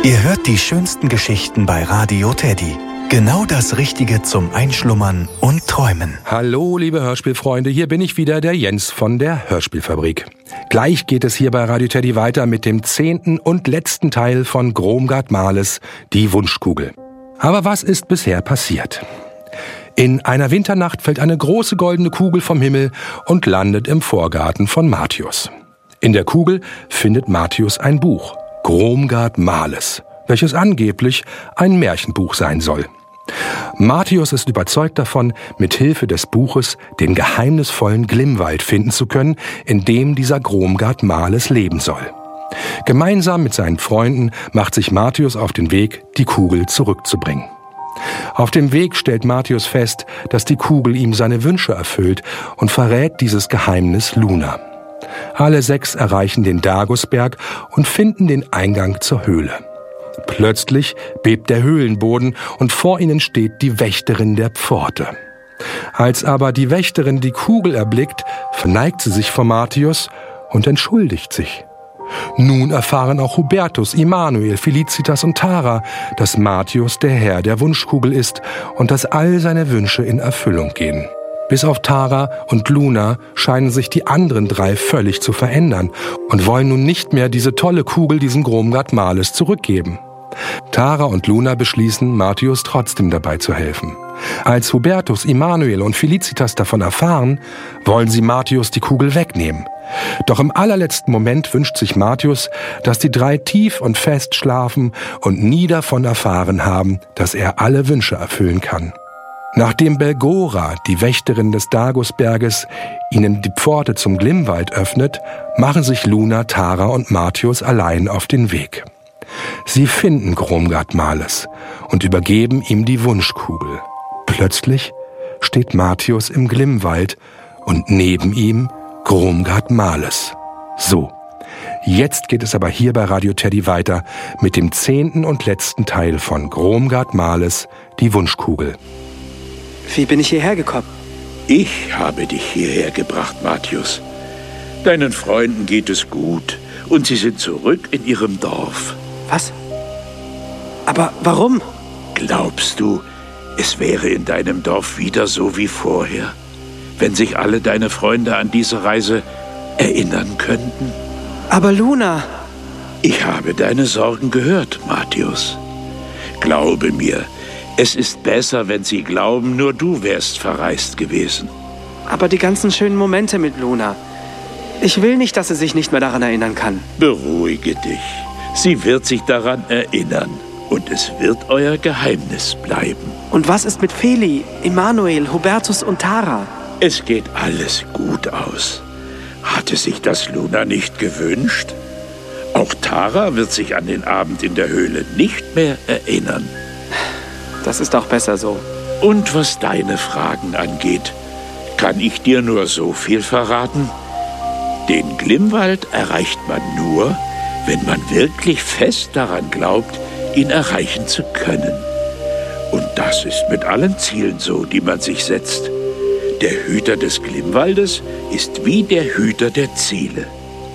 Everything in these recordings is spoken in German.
Ihr hört die schönsten Geschichten bei Radio Teddy. Genau das Richtige zum Einschlummern und Träumen. Hallo, liebe Hörspielfreunde, hier bin ich wieder, der Jens von der Hörspielfabrik. Gleich geht es hier bei Radio Teddy weiter mit dem 10. und letzten Teil von Gromgard Males, die Wunschkugel. Aber was ist bisher passiert? In einer Winternacht fällt eine große goldene Kugel vom Himmel und landet im Vorgarten von Martius. In der Kugel findet Martius ein Buch, Gromgard Males, welches angeblich ein Märchenbuch sein soll. Martius ist überzeugt davon, mit Hilfe des Buches den geheimnisvollen Glimwald finden zu können, in dem dieser Gromgard Males leben soll. Gemeinsam mit seinen Freunden macht sich Martius auf den Weg, die Kugel zurückzubringen. Auf dem Weg stellt Martius fest, dass die Kugel ihm seine Wünsche erfüllt und verrät dieses Geheimnis Luna. Alle 6 erreichen den Dagusberg und finden den Eingang zur Höhle. Plötzlich bebt der Höhlenboden und vor ihnen steht die Wächterin der Pforte. Als aber die Wächterin die Kugel erblickt, verneigt sie sich vor Martius und entschuldigt sich. Nun erfahren auch Hubertus, Immanuel, Felicitas und Tara, dass Martius der Herr der Wunschkugel ist und dass all seine Wünsche in Erfüllung gehen. Bis auf Tara und Luna scheinen sich die anderen 3 völlig zu verändern und wollen nun nicht mehr diese tolle Kugel diesem Gromgard Males zurückgeben. Tara und Luna beschließen, Martius trotzdem dabei zu helfen. Als Hubertus, Immanuel und Felicitas davon erfahren, wollen sie Martius die Kugel wegnehmen. Doch im allerletzten Moment wünscht sich Martius, dass die 3 tief und fest schlafen und nie davon erfahren haben, dass er alle Wünsche erfüllen kann. Nachdem Belgora, die Wächterin des Dagusberges, ihnen die Pforte zum Glimwald öffnet, machen sich Luna, Tara und Martius allein auf den Weg. Sie finden Gromgard Males und übergeben ihm die Wunschkugel. Plötzlich steht Martius im Glimwald und neben ihm Gromgard Males. So, jetzt geht es aber hier bei Radio Teddy weiter mit dem 10. und letzten Teil von Gromgard Males, die Wunschkugel. Wie bin ich hierher gekommen? Ich habe dich hierher gebracht, Martius. Deinen Freunden geht es gut und sie sind zurück in ihrem Dorf. Was? Aber warum? Glaubst du, es wäre in deinem Dorf wieder so wie vorher, wenn sich alle deine Freunde an diese Reise erinnern könnten? Aber Luna... Ich habe deine Sorgen gehört, Martius. Glaube mir, es ist besser, wenn sie glauben, nur du wärst verreist gewesen. Aber die ganzen schönen Momente mit Luna. Ich will nicht, dass sie sich nicht mehr daran erinnern kann. Beruhige dich. Sie wird sich daran erinnern. Und es wird euer Geheimnis bleiben. Und was ist mit Feli, Immanuel, Hubertus und Tara? Es geht alles gut aus. Hatte sich das Luna nicht gewünscht? Auch Tara wird sich an den Abend in der Höhle nicht mehr erinnern. Das ist auch besser so. Und was deine Fragen angeht, kann ich dir nur so viel verraten. Den Glimwald erreicht man nur, wenn man wirklich fest daran glaubt, ihn erreichen zu können. Und das ist mit allen Zielen so, die man sich setzt. Der Hüter des Glimwaldes ist wie der Hüter der Ziele.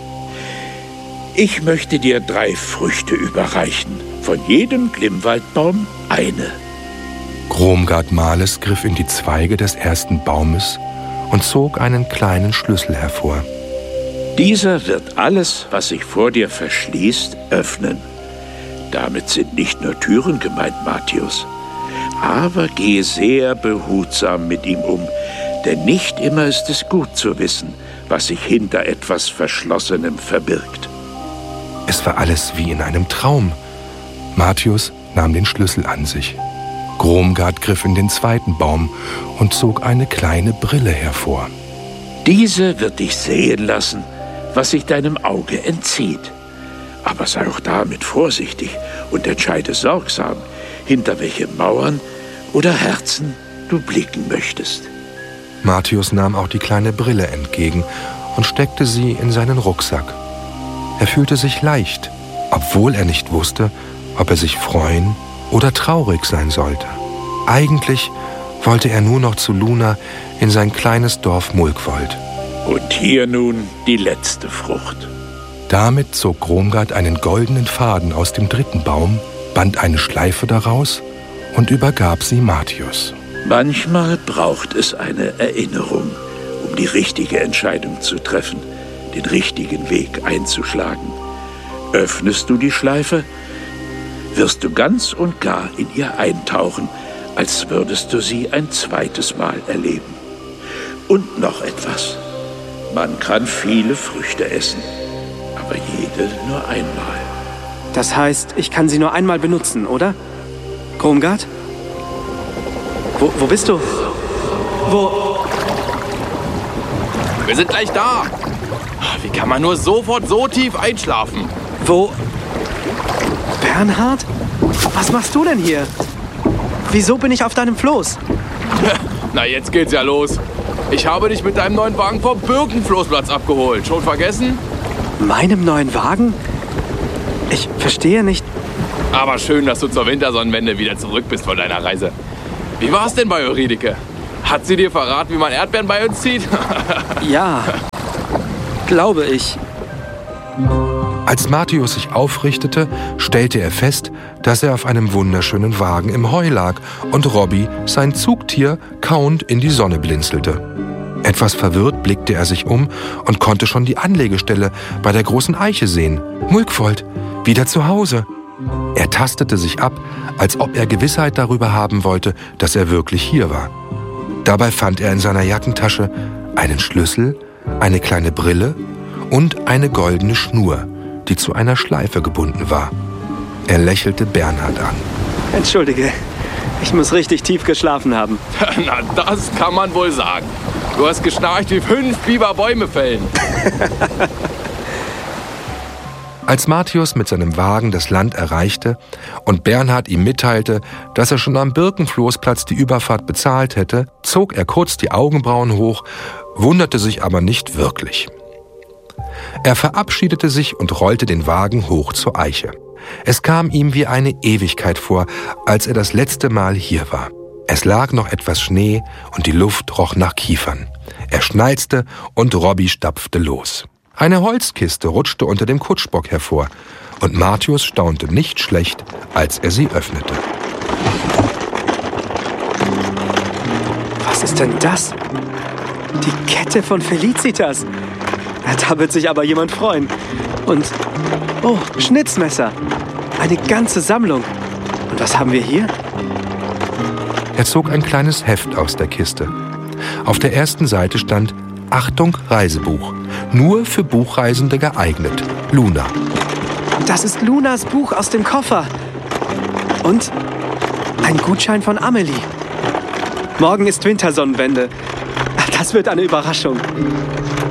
Ich möchte dir 3 Früchte überreichen, von jedem Glimwaldbaum eine. Gromgard Males griff in die Zweige des ersten Baumes und zog einen kleinen Schlüssel hervor. Dieser wird alles, was sich vor dir verschließt, öffnen. Damit sind nicht nur Türen gemeint, Martius. Aber gehe sehr behutsam mit ihm um, denn nicht immer ist es gut zu wissen, was sich hinter etwas Verschlossenem verbirgt. Es war alles wie in einem Traum. Martius nahm den Schlüssel an sich. Gromgard griff in den zweiten Baum und zog eine kleine Brille hervor. Diese wird dich sehen lassen, was sich deinem Auge entzieht. Aber sei auch damit vorsichtig und entscheide sorgsam, hinter welche Mauern oder Herzen du blicken möchtest. Martius nahm auch die kleine Brille entgegen und steckte sie in seinen Rucksack. Er fühlte sich leicht, obwohl er nicht wusste, ob er sich freuen oder traurig sein sollte. Eigentlich wollte er nur noch zu Luna in sein kleines Dorf Mulkwold. Und hier nun die letzte Frucht. Damit zog Gromgard einen goldenen Faden aus dem dritten Baum, band eine Schleife daraus und übergab sie Martius. Manchmal braucht es eine Erinnerung, um die richtige Entscheidung zu treffen, den richtigen Weg einzuschlagen. Öffnest du die Schleife, wirst du ganz und gar in ihr eintauchen, als würdest du sie ein zweites Mal erleben. Und noch etwas. Man kann viele Früchte essen, aber jede nur einmal. Das heißt, ich kann sie nur einmal benutzen, oder? Gromgard? Wo bist du? Wo? Wir sind gleich da. Wie kann man nur sofort so tief einschlafen? Wo? Bernhard? Was machst du denn hier? Wieso bin ich auf deinem Floß? Na, jetzt geht's ja los. Ich habe dich mit deinem neuen Wagen vom Birkenfloßplatz abgeholt. Schon vergessen? Meinem neuen Wagen? Ich verstehe nicht. Aber schön, dass du zur Wintersonnenwende wieder zurück bist von deiner Reise. Wie war's denn bei Eurydike? Hat sie dir verraten, wie man Erdbeeren bei uns zieht? Ja, glaube ich. Als Martius sich aufrichtete, stellte er fest, dass er auf einem wunderschönen Wagen im Heu lag und Robby, sein Zugtier, kauend in die Sonne blinzelte. Etwas verwirrt blickte er sich um und konnte schon die Anlegestelle bei der großen Eiche sehen. Mulkvold, wieder zu Hause. Er tastete sich ab, als ob er Gewissheit darüber haben wollte, dass er wirklich hier war. Dabei fand er in seiner Jackentasche einen Schlüssel, eine kleine Brille und eine goldene Schnur, die zu einer Schleife gebunden war. Er lächelte Bernhard an. Entschuldige, ich muss richtig tief geschlafen haben. Na, das kann man wohl sagen. Du hast geschnarcht wie 5 Biber Bäume fällen. Als Martius mit seinem Wagen das Land erreichte und Bernhard ihm mitteilte, dass er schon am Birkenfloßplatz die Überfahrt bezahlt hätte, zog er kurz die Augenbrauen hoch, wunderte sich aber nicht wirklich. Er verabschiedete sich und rollte den Wagen hoch zur Eiche. Es kam ihm wie eine Ewigkeit vor, als er das letzte Mal hier war. Es lag noch etwas Schnee und die Luft roch nach Kiefern. Er schnalzte und Robby stapfte los. Eine Holzkiste rutschte unter dem Kutschbock hervor und Martius staunte nicht schlecht, als er sie öffnete. Was ist denn das? Die Kette von Felicitas. Da wird sich aber jemand freuen. Und, oh, Schnitzmesser. Eine ganze Sammlung. Und was haben wir hier? Er zog ein kleines Heft aus der Kiste. Auf der ersten Seite stand: Achtung, Reisebuch. Nur für Buchreisende geeignet. Luna. Das ist Lunas Buch aus dem Koffer. Und ein Gutschein von Amelie. Morgen ist Wintersonnenwende. Das wird eine Überraschung.